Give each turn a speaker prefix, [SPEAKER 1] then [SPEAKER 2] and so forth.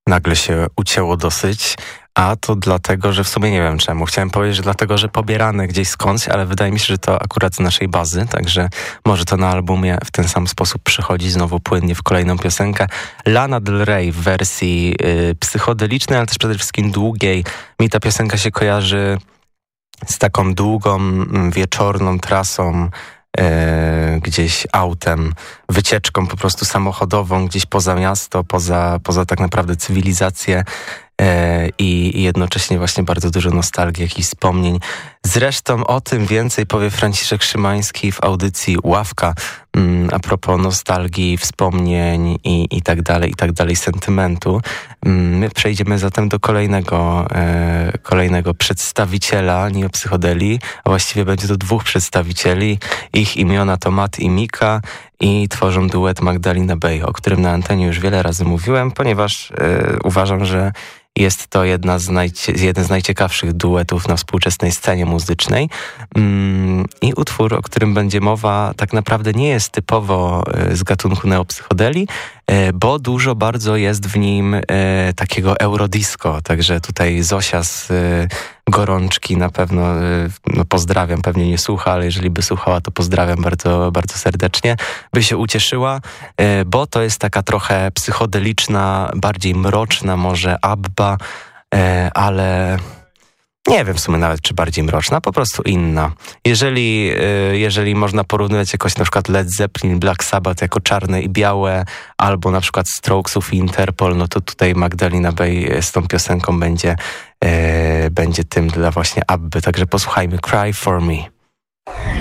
[SPEAKER 1] nagle się ucięło dosyć, a to dlatego, że w sumie nie wiem czemu. Chciałem powiedzieć, że dlatego, że pobierane gdzieś skądś, ale wydaje mi się, że to akurat z naszej bazy, także może to na albumie w ten sam sposób przychodzi znowu płynnie w kolejną piosenkę. Lana Del Rey w wersji psychodelicznej, ale też przede wszystkim długiej. Mi ta piosenka się kojarzy z taką długą, wieczorną trasą, gdzieś autem, wycieczką po prostu samochodową, gdzieś poza miasto, poza tak naprawdę cywilizację i jednocześnie właśnie bardzo dużo nostalgii, jakichś wspomnień. Zresztą o tym więcej powie Franciszek Szymański w audycji Ławka a propos nostalgii, wspomnień i tak dalej, sentymentu. My przejdziemy zatem do kolejnego przedstawiciela neopsychodeli, a właściwie będzie to dwóch przedstawicieli. Ich imiona to Matt i Mika i tworzą duet Magdalena Bay, o którym na antenie już wiele razy mówiłem, ponieważ uważam, że jest to jeden z najciekawszych duetów na współczesnej scenie muzycznej. I utwór, o którym będzie mowa, tak naprawdę nie jest typowo z gatunku neopsychodeli, bo dużo bardzo jest w nim takiego eurodisco. Także tutaj Zosia z Gorączki na pewno pozdrawiam, pewnie nie słucha, ale jeżeli by słuchała, to pozdrawiam bardzo, bardzo serdecznie. By się ucieszyła, bo to jest taka trochę psychodeliczna, bardziej mroczna może ABBA, ale nie wiem w sumie nawet, czy bardziej mroczna, po prostu inna. Jeżeli można porównywać jakoś na przykład Led Zeppelin, Black Sabbath jako czarne i białe, albo na przykład Strokesów i Interpol, no to tutaj Magdalena Bay z tą piosenką będzie tym dla właśnie ABBY. Także posłuchajmy Cry For Me.